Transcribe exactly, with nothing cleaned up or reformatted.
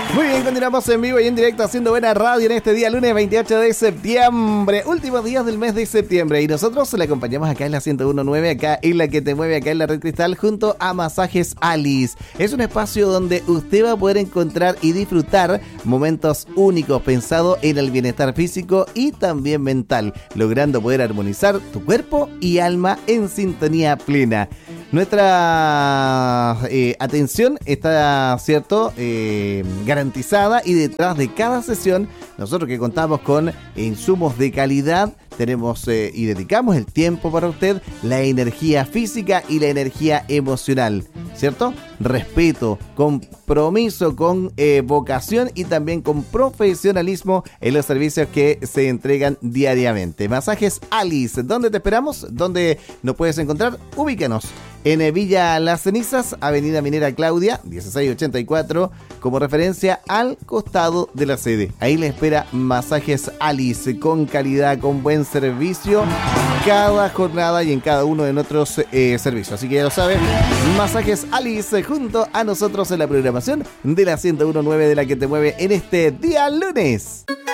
Muy bien, continuamos en vivo y en directo haciendo buena radio en este día lunes veintiocho de septiembre, últimos días del mes de septiembre, y nosotros le acompañamos acá en la ciento uno punto nueve, acá en la que te mueve, acá en la Red Cristal, junto a Masajes Alice. Es un espacio donde usted va a poder encontrar y disfrutar momentos únicos pensados en el bienestar físico y también mental, logrando poder armonizar tu cuerpo y alma en sintonía plena. Nuestra eh, atención está, ¿cierto?, eh, garantizada, y detrás de cada sesión, nosotros que contamos con insumos de calidad, tenemos eh, y dedicamos el tiempo para usted, la energía física y la energía emocional, ¿cierto? Respeto, compromiso con eh, vocación y también con profesionalismo en los servicios que se entregan diariamente. Masajes Alice, ¿dónde te esperamos? ¿Dónde nos puedes encontrar? Ubícanos en Villa Las Cenizas, Avenida Minera Claudia, dieciséis ochenta y cuatro, como referencia al costado de la sede. Ahí le espera Masajes Alice, con calidad, con buen servicio, cada jornada y en cada uno de nuestros eh, servicios. Así que ya lo saben, Masajes Alice junto a nosotros en la programación de la ciento uno punto nueve de la que te mueve en este día lunes.